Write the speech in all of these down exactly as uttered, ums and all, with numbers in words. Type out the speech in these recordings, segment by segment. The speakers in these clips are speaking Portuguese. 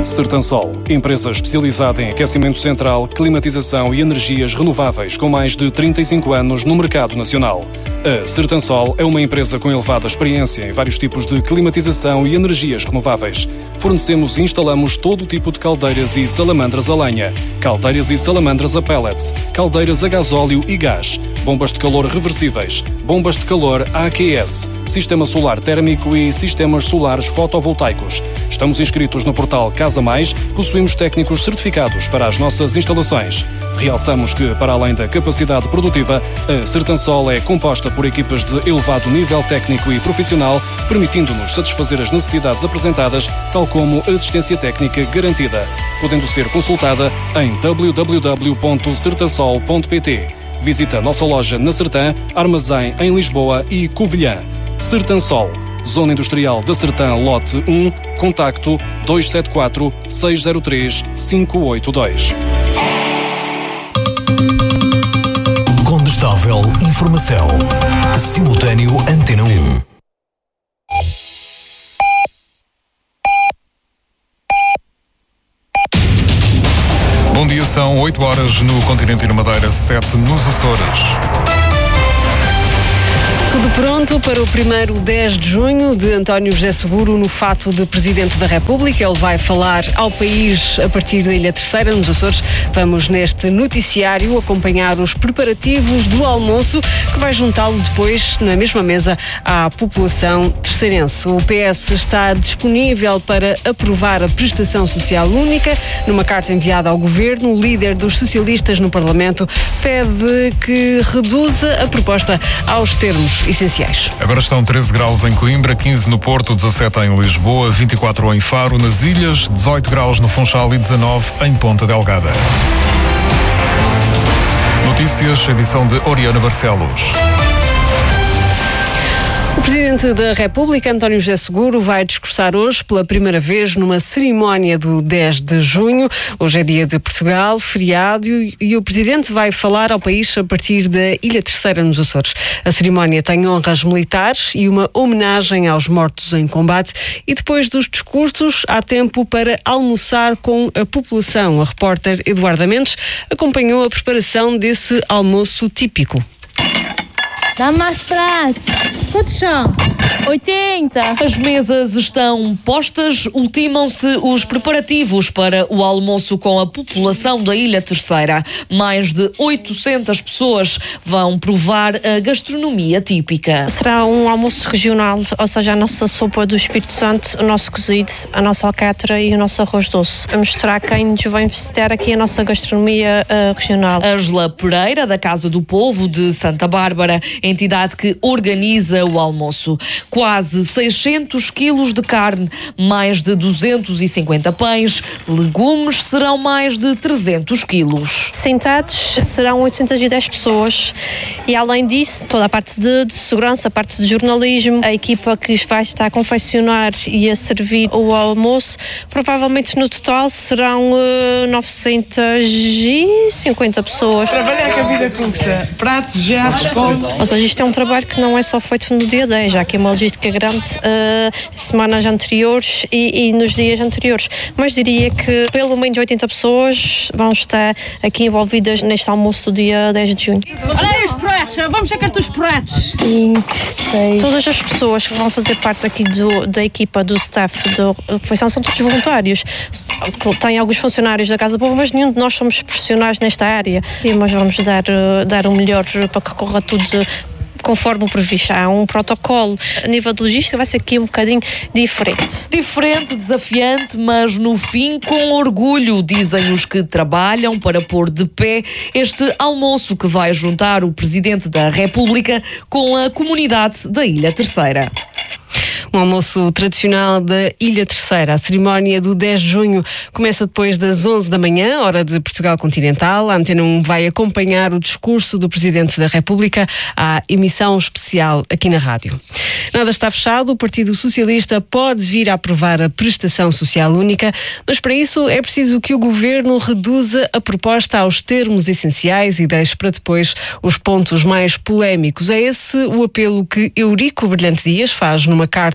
Sertansol, empresa especializada em aquecimento central, climatização e energias renováveis com mais de trinta e cinco anos no mercado nacional. A Sertansol é uma empresa com elevada experiência em vários tipos de climatização e energias renováveis. Fornecemos e instalamos todo tipo de caldeiras e salamandras a lenha, caldeiras e salamandras a pellets, caldeiras a gasóleo e gás, bombas de calor reversíveis, bombas de calor A Q S, sistema solar térmico e sistemas solares fotovoltaicos. Estamos inscritos no portal Casa Mais, possuímos técnicos certificados para as nossas instalações. Realçamos que, para além da capacidade produtiva, a Sertansol é composta por equipas de elevado nível técnico e profissional, permitindo-nos satisfazer as necessidades apresentadas, tal como assistência técnica garantida, podendo ser consultada em w w w ponto sertansol ponto p t. Visita a nossa loja na Sertã, armazém em Lisboa e Covilhã. Sertansol, Zona Industrial da Sertã, lote um, contacto dois sete quatro, seis zero três, cinco oito dois. Condestável Informação. Simultâneo Antena um. Bom dia, são oito horas no continente e na Madeira, sete nos Açores. Tudo pronto para o primeiro dez de junho de António José Seguro no fato de Presidente da República. Ele vai falar ao país a partir da Ilha Terceira, nos Açores. Vamos neste noticiário acompanhar os preparativos do almoço que vai juntá-lo depois na mesma mesa à população terceirense. O P S está disponível para aprovar a prestação social única. Numa carta enviada ao Governo, o líder dos socialistas no Parlamento pede que reduza a proposta aos termos essenciais. Agora estão treze graus em Coimbra, quinze no Porto, dezassete em Lisboa, vinte e quatro em Faro, nas Ilhas, dezoito graus no Funchal e dezanove em Ponta Delgada. Notícias, edição de Oriana Barcelos. O Presidente da República, António José Seguro, vai discursar hoje pela primeira vez numa cerimónia do dez de junho. Hoje é dia de Portugal, feriado, e o Presidente vai falar ao país a partir da Ilha Terceira, nos Açores. A cerimónia tem honras militares e uma homenagem aos mortos em combate, e depois dos discursos há tempo para almoçar com a população. A repórter Eduarda Mendes acompanhou a preparação desse almoço típico. Dá mais pratos. Quantos são? oitenta. As mesas estão postas, ultimam-se os preparativos para o almoço com a população da Ilha Terceira. Mais de oitocentas pessoas vão provar a gastronomia típica. Será um almoço regional, ou seja, a nossa sopa do Espírito Santo, o nosso cozido, a nossa alcatra e o nosso arroz doce. A mostrar quem nos vai visitar aqui a nossa gastronomia uh, regional. Ângela Pereira, da Casa do Povo de Santa Bárbara, entidade que organiza o almoço. Quase seiscentos quilos de carne, mais de duzentos e cinquenta pães, legumes serão mais de trezentos quilos. Sentados serão oitocentas e dez pessoas e, além disso, toda a parte de, de segurança, a parte de jornalismo, a equipa que vai estar a confeccionar e a servir o almoço, provavelmente no total serão uh, novecentas e cinquenta pessoas. Trabalhar que a vida custa, pratos, jarros, como... Ou seja, isto é um trabalho que não é só feito no dia dez, já que é uma logística grande uh, semanas anteriores e, e nos dias anteriores. Mas diria que pelo menos oitenta pessoas vão estar aqui envolvidas neste almoço do dia dez de junho. Olha aí os pratos, vamos checar os pratos. cinco, seis. Todas as pessoas que vão fazer parte aqui do, da equipa, do staff, da refeição, são todos voluntários. Tem alguns funcionários da Casa do Povo, mas nenhum de nós somos profissionais nesta área. E nós vamos dar, dar o melhor para que corra tudo conforme o previsto. Há um protocolo. A nível de logística vai ser aqui um bocadinho diferente. Diferente, desafiante, mas no fim com orgulho, dizem os que trabalham para pôr de pé este almoço que vai juntar o Presidente da República com a comunidade da Ilha Terceira. Um almoço tradicional da Ilha Terceira. A cerimónia do dez de junho começa depois das onze da manhã, hora de Portugal continental. A Antena um vai acompanhar o discurso do Presidente da República à emissão especial aqui na rádio. Nada está fechado. O Partido Socialista pode vir a aprovar a prestação social única, mas para isso é preciso que o Governo reduza a proposta aos termos essenciais e deixe para depois os pontos mais polémicos. É esse o apelo que Eurico Brilhante Dias faz numa carta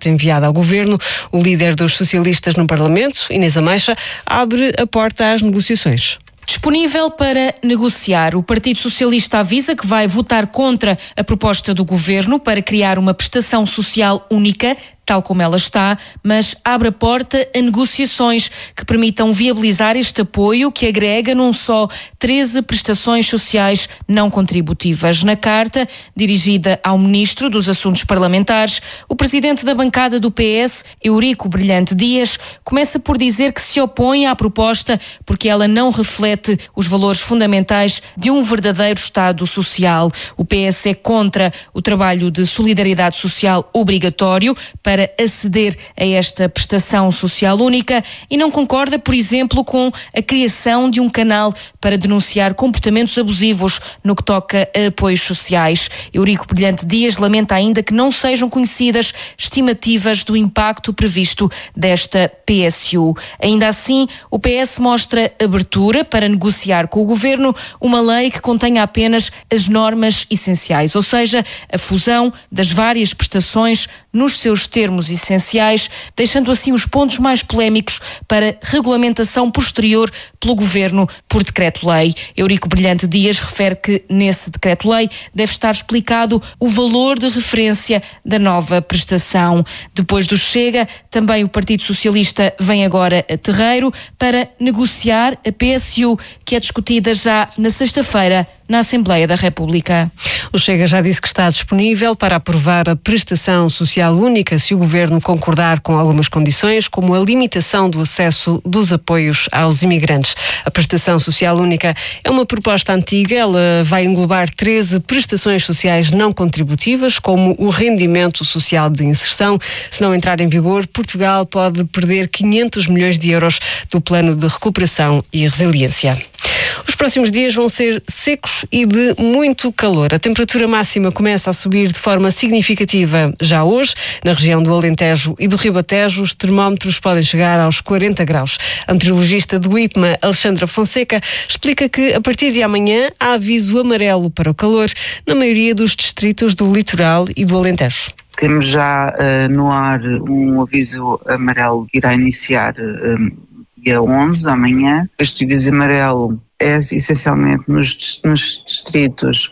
carta enviada ao Governo, o líder dos socialistas no Parlamento, Inês Ameixa, abre a porta às negociações. Disponível para negociar, o Partido Socialista avisa que vai votar contra a proposta do Governo para criar uma prestação social única, tal como ela está, mas abre a porta a negociações que permitam viabilizar este apoio que agrega num só treze prestações sociais não contributivas. Na carta, dirigida ao Ministro dos Assuntos Parlamentares, o presidente da bancada do P S, Eurico Brilhante Dias, começa por dizer que se opõe à proposta porque ela não reflete os valores fundamentais de um verdadeiro Estado social. O P S é contra o trabalho de solidariedade social obrigatório para para aceder a esta prestação social única e não concorda, por exemplo, com a criação de um canal para denunciar comportamentos abusivos no que toca a apoios sociais. Eurico Brilhante Dias lamenta ainda que não sejam conhecidas estimativas do impacto previsto desta P S U. Ainda assim, o P S mostra abertura para negociar com o Governo uma lei que contenha apenas as normas essenciais, ou seja, a fusão das várias prestações nos seus termos essenciais, deixando assim os pontos mais polémicos para regulamentação posterior pelo Governo por decreto-lei. Eurico Brilhante Dias refere que nesse decreto-lei deve estar explicado o valor de referência da nova prestação. Depois do Chega, também o Partido Socialista vem agora a terreiro para negociar a P S U, que é discutida já na sexta-feira na Assembleia da República. O Chega já disse que está disponível para aprovar a prestação social única se o Governo concordar com algumas condições, como a limitação do acesso dos apoios aos imigrantes. A prestação social única é uma proposta antiga, ela vai englobar treze prestações sociais não contributivas, como o rendimento social de inserção. Se não entrar em vigor, Portugal pode perder quinhentos milhões de euros do Plano de Recuperação e Resiliência. Os próximos dias vão ser secos e de muito calor. A temperatura máxima começa a subir de forma significativa já hoje. Na região do Alentejo e do Ribatejo, os termómetros podem chegar aos quarenta graus. A meteorologista do I P M A, Alexandra Fonseca, explica que a partir de amanhã há aviso amarelo para o calor na maioria dos distritos do litoral e do Alentejo. Temos já uh, no ar um aviso amarelo que irá iniciar uh, dia onze, amanhã. Este aviso amarelo é essencialmente nos, nos distritos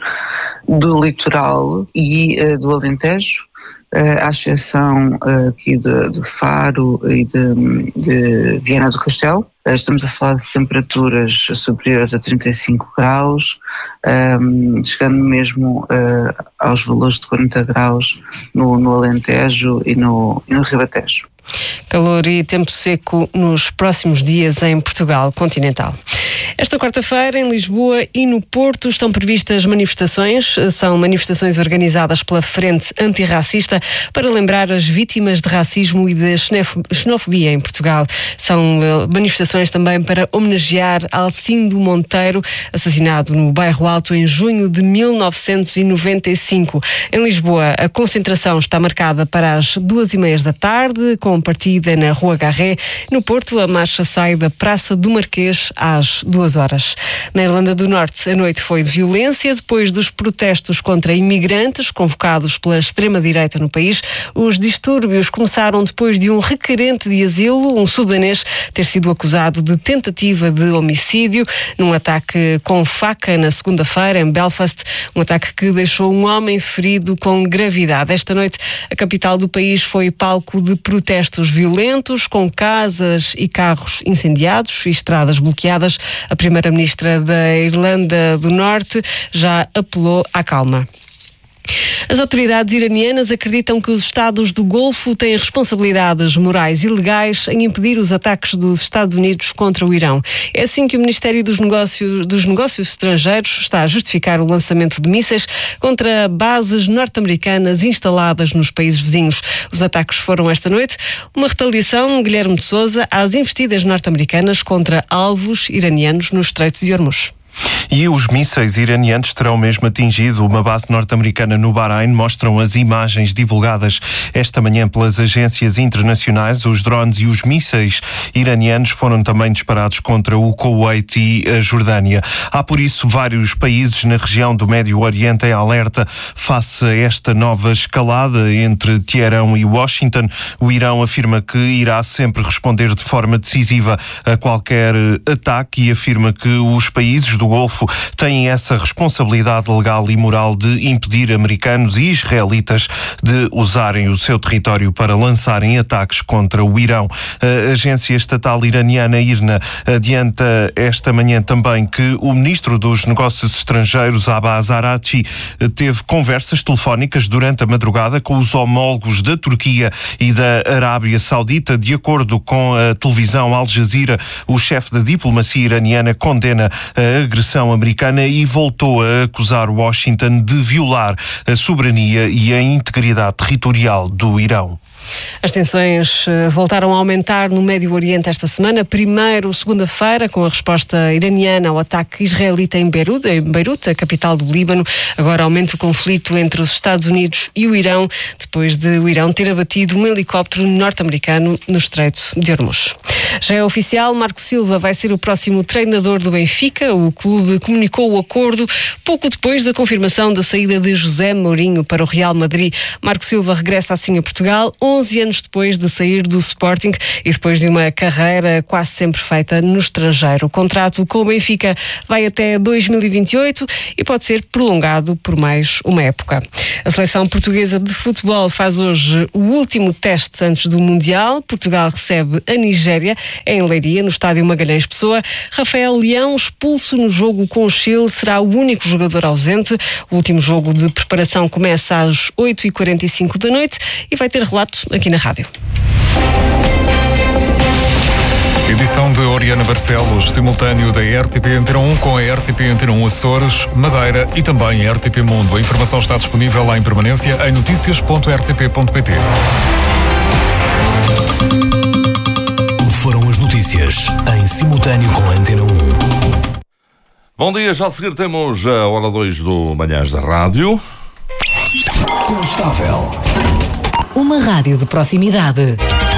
do litoral e uh, do Alentejo, uh, à exceção uh, aqui de, de Faro e de, de Viana do Castelo. Uh, estamos a falar de temperaturas superiores a trinta e cinco graus, um, chegando mesmo uh, aos valores de quarenta graus no, no Alentejo e no, e no Ribatejo. Calor e tempo seco nos próximos dias em Portugal continental. Esta quarta-feira, em Lisboa e no Porto, estão previstas manifestações. São manifestações organizadas pela Frente Antirracista para lembrar as vítimas de racismo e de xenofobia em Portugal. São manifestações também para homenagear Alcindo Monteiro, assassinado no Bairro Alto em junho de mil novecentos e noventa e cinco. Em Lisboa, a concentração está marcada para as duas e meias da tarde, com partida na Rua Garré. No Porto, a marcha sai da Praça do Marquês às duas horas. Na Irlanda do Norte, a noite foi de violência depois dos protestos contra imigrantes convocados pela extrema-direita no país. Os distúrbios começaram depois de um requerente de asilo, um sudanês, ter sido acusado de tentativa de homicídio num ataque com faca na segunda-feira em Belfast, um ataque que deixou um homem ferido com gravidade. Esta noite, a capital do país foi palco de protestos violentos, com casas e carros incendiados e estradas bloqueadas. A primeira-ministra da Irlanda do Norte já apelou à calma. As autoridades iranianas acreditam que os Estados do Golfo têm responsabilidades morais e legais em impedir os ataques dos Estados Unidos contra o Irão. É assim que o Ministério dos Negócios, dos Negócios Estrangeiros está a justificar o lançamento de mísseis contra bases norte-americanas instaladas nos países vizinhos. Os ataques foram esta noite uma retaliação, Guilherme de Sousa, às investidas norte-americanas contra alvos iranianos no Estreito de Hormuz. E os mísseis iranianos terão mesmo atingido uma base norte-americana no Bahrein, mostram as imagens divulgadas esta manhã pelas agências internacionais. Os drones e os mísseis iranianos foram também disparados contra o Kuwait e a Jordânia. Há, por isso, vários países na região do Médio Oriente em alerta face a esta nova escalada entre Teherão e Washington. O Irão afirma que irá sempre responder de forma decisiva a qualquer ataque e afirma que os países do Golfo têm essa responsabilidade legal e moral de impedir americanos e israelitas de usarem o seu território para lançarem ataques contra o Irão. A agência estatal iraniana IRNA adianta esta manhã também que o ministro dos Negócios Estrangeiros, Abbas Araghchi, teve conversas telefónicas durante a madrugada com os homólogos da Turquia e da Arábia Saudita. De acordo com a televisão Al Jazeera, o chefe da diplomacia iraniana condena a agressão americana e voltou a acusar Washington de violar a soberania e a integridade territorial do Irão. As tensões voltaram a aumentar no Médio Oriente esta semana. Primeiro, segunda-feira, com a resposta iraniana ao ataque israelita em Beirut, em Beirut, a capital do Líbano. Agora aumenta o conflito entre os Estados Unidos e o Irão, depois de o Irão ter abatido um helicóptero norte-americano no Estreito de Hormuz. Já é oficial, Marco Silva vai ser o próximo treinador do Benfica. O clube comunicou o acordo pouco depois da confirmação da saída de José Mourinho para o Real Madrid. Marco Silva regressa assim a Portugal, onze anos depois de sair do Sporting e depois de uma carreira quase sempre feita no estrangeiro. O contrato com o Benfica vai até dois mil e vinte e oito e pode ser prolongado por mais uma época. A seleção portuguesa de futebol faz hoje o último teste antes do Mundial. Portugal recebe a Nigéria em Leiria, no estádio Magalhães Pessoa. Rafael Leão, expulso no jogo com o Chile, será o único jogador ausente. O último jogo de preparação começa às oito e quarenta e cinco da noite e vai ter relato aqui na rádio. Edição de Oriana Barcelos, simultâneo da R T P Antena um com a R T P Antena um Açores, Madeira e também a R T P Mundo. A informação está disponível em permanência em noticias ponto r t p ponto p t. Foram as notícias em simultâneo com a Antena um. Bom dia, já a seguir temos a hora dois do Manhãs da Rádio. Constável. Uma rádio de proximidade.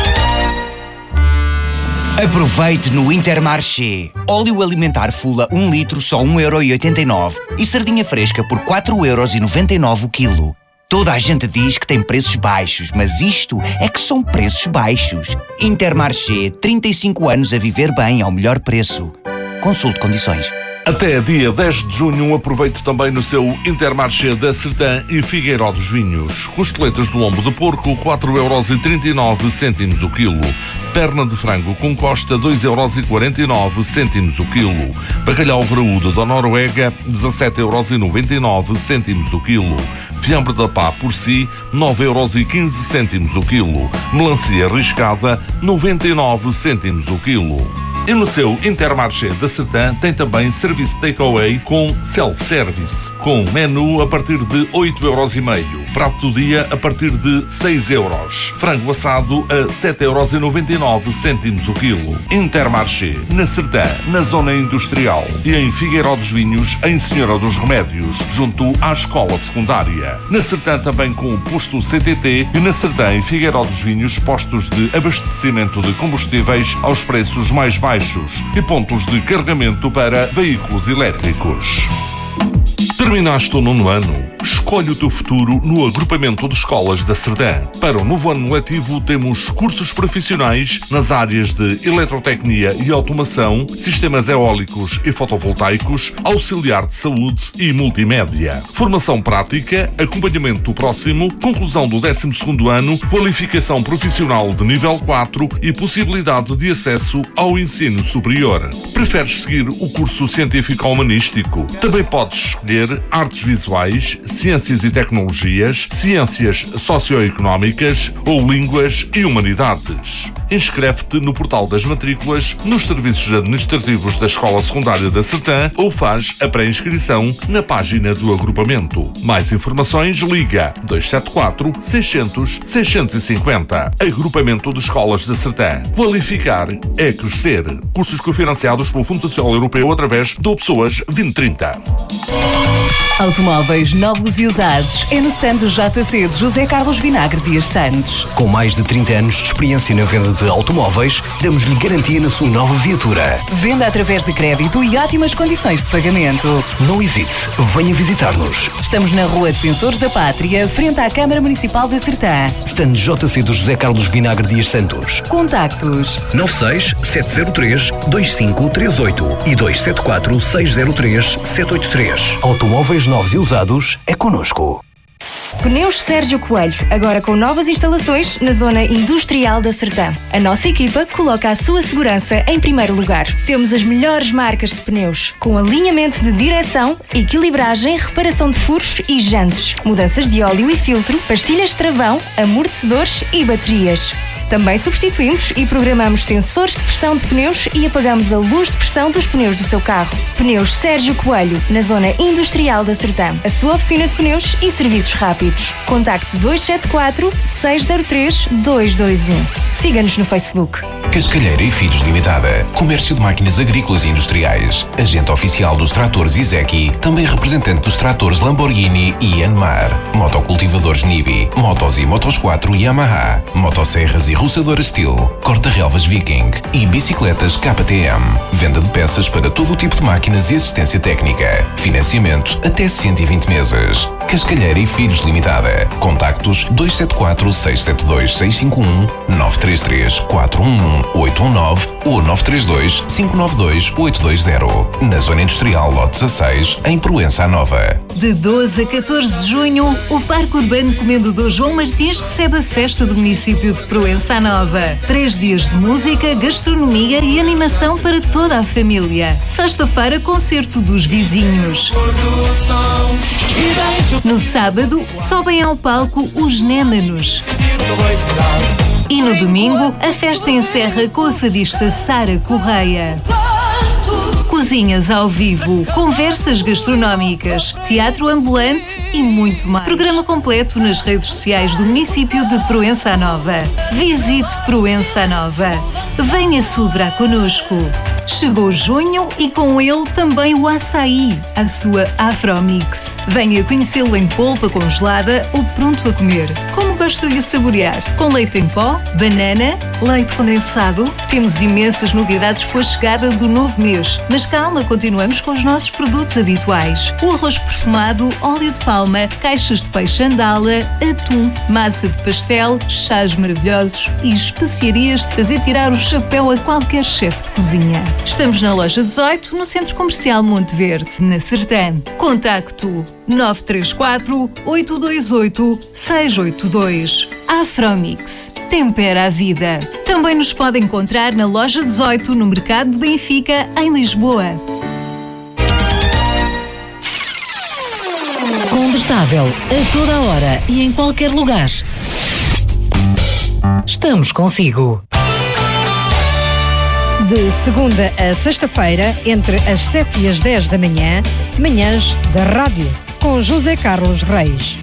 Aproveite no Intermarché. Óleo alimentar Fula um litro só um euro e oitenta e nove e sardinha fresca por quatro euros e noventa e nove o quilo. Toda a gente diz que tem preços baixos, mas isto é que são preços baixos. Intermarché, trinta e cinco anos a viver bem ao melhor preço. Consulte condições. Até dia dez de junho, aproveite também no seu Intermarché da Sertã e Figueiró dos Vinhos. Costeletas de lombo de porco, quatro euros e trinta e nove cêntimos o quilo. Perna de frango com costa, dois euros e quarenta e nove cêntimos o quilo. Bacalhau graúdo da Noruega, dezassete euros e noventa e nove cêntimos o quilo. Fiambre da pá por si, nove euros e quinze cêntimos o quilo. Melancia riscada, noventa e nove cêntimos o quilo. E no seu Intermarché da Sertã tem também serviço takeaway com self-service, com menu a partir de oito euros e meio, prato do dia a partir de seis euros, frango assado a sete euros e noventa e nove cêntimos o quilo. Intermarché, na Sertã, na zona industrial e em Figueiró dos Vinhos, em Senhora dos Remédios, junto à escola secundária. Na Sertã também com o posto C T T e na Sertã, em Figueiró dos Vinhos, postos de abastecimento de combustíveis aos preços mais baixos e pontos de carregamento para veículos elétricos. Terminaste o nono ano? Escolhe o teu futuro no agrupamento de escolas da Sertã. Para o novo ano letivo temos cursos profissionais nas áreas de eletrotecnia e automação, sistemas eólicos e fotovoltaicos, auxiliar de saúde e multimédia. Formação prática, acompanhamento próximo, conclusão do décimo segundo ano, qualificação profissional de nível quatro e possibilidade de acesso ao ensino superior. Preferes seguir o curso científico-humanístico? Também podes escolher artes visuais, ciências e tecnologias, ciências socioeconómicas ou línguas e humanidades. Inscreve-te no portal das matrículas, nos serviços administrativos da Escola Secundária da Sertã ou faz a pré-inscrição na página do agrupamento. Mais informações, liga dois sete quatro, seiscentos, seiscentos e cinquenta. Agrupamento de Escolas da Sertã. Qualificar é crescer. Cursos cofinanciados pelo Fundo Social Europeu através do Pessoas vinte trinta. Automóveis novos e usados é no stand do J C de José Carlos Vinagre Dias Santos. Com mais de trinta anos de experiência na venda de automóveis, damos-lhe garantia na sua nova viatura. Venda através de crédito e ótimas condições de pagamento. Não hesite, venha visitar-nos. Estamos na Rua Defensores da Pátria, frente à Câmara Municipal de Sertã. Stand J C do José Carlos Vinagre Dias Santos. Contactos nove seis sete zero três dois cinco três oito e dois sete quatro seis zero três sete oito três. Automóveis novos e usados é connosco. Pneus Sérgio Coelho, agora com novas instalações na zona industrial da Sertã. A nossa equipa coloca a sua segurança em primeiro lugar. Temos as melhores marcas de pneus, com alinhamento de direção, equilibragem, reparação de furos e jantes, mudanças de óleo e filtro, pastilhas de travão, amortecedores e baterias. Também substituímos e programamos sensores de pressão de pneus e apagamos a luz de pressão dos pneus do seu carro. Pneus Sérgio Coelho, na zona industrial da Sertã. A sua oficina de pneus e serviços rápidos. Contacte dois sete quatro, seis zero três, dois dois um. Siga-nos no Facebook. Cascalheira e Filhos Limitada. Comércio de máquinas agrícolas e industriais. Agente oficial dos tratores Izeki. Também representante dos tratores Lamborghini e Yanmar. Motocultivadores Nibi. Motos e Motos quatro Yamaha. Motosserras e roçadoras Steel. Corta-relvas Viking. E bicicletas K T M. Venda de peças para todo o tipo de máquinas e assistência técnica. Financiamento até cento e vinte meses. Cascalheira e Filhos Limitada. Contactos dois sete quatro, seis sete dois, seis cinco um, nove três três, quatro um um, oito um nove ou nove três dois, cinco nove dois, oito dois zero. Na Zona Industrial Lote dezasseis, em Proença Nova. De doze a catorze de junho, o Parque Urbano Comendador João Martins recebe a festa do município de Proença Nova. Três dias de música, gastronomia e animação para toda a família. Sexta-feira, concerto dos vizinhos. No sábado, sobem ao palco os Némanos. E no domingo, a festa encerra com a fadista Sara Correia. Cozinhas ao vivo, conversas gastronómicas, teatro ambulante e muito mais. Programa completo nas redes sociais do município de Proença Nova. Visite Proença Nova. Venha celebrar connosco. Chegou junho e com ele também o açaí, a sua Afromix. Venha conhecê-lo em polpa congelada ou pronto a comer. Como gosta de o saborear? Com leite em pó, banana, leite condensado. Temos imensas novidades com a chegada do novo mês. Mas calma, continuamos com os nossos produtos habituais. O arroz perfumado, óleo de palma, caixas de peixe andala, atum, massa de pastel, chás maravilhosos e especiarias de fazer tirar o chapéu a qualquer chefe de cozinha. Estamos na loja dezoito, no Centro Comercial Monte Verde, na Sertã. Contacto nove três quatro, oito dois oito, seis oito dois. Afromix. Tempera a vida. Também nos pode encontrar na loja dezoito, no Mercado de Benfica, em Lisboa. Combustável, a toda a hora e em qualquer lugar. Estamos consigo. De segunda a sexta-feira, entre as sete e as dez da manhã, manhãs da rádio, com José Carlos Reis.